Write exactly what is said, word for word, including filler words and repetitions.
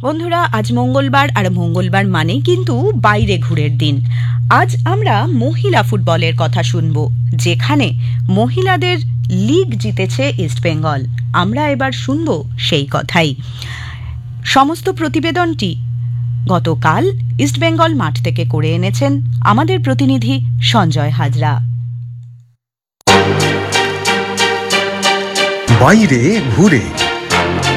বন্ধুরা, আজ মঙ্গলবার, আর মঙ্গলবার মানে কিন্তু বাইরে ঘুরের দিন। আজ আমরা মহিলা ফুটবলের কথা শুনব, যেখানে মহিলাদের লিগ জিতেছে ইস্টবেঙ্গল। আমরা এবার শুনব সেই কথাই। সমস্ত প্রতিবেদনটি গতকাল ইস্টবেঙ্গল মাঠ থেকে করে এনেছেন আমাদের প্রতিনিধি সঞ্জয় হাজরা। বাইরে ঘুরে